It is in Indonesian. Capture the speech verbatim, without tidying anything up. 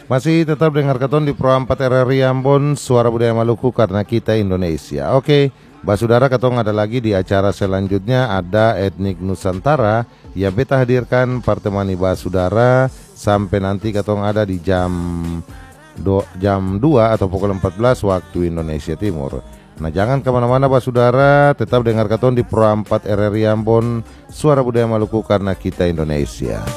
Masih tetap dengar keton di Pro empat R R I Ambon, Suara Budaya Maluku karena kita Indonesia. Oke, Basudara ketong ada lagi di acara selanjutnya, ada Etnik Nusantara. Ya beta hadirkan pertemani Basudara sampai nanti ketong ada di jam do, jam dua atau pukul empat belas waktu Indonesia Timur. Nah jangan kemana-mana Basudara, tetap dengar keton di Pro empat R R I Ambon, Suara Budaya Maluku karena kita Indonesia.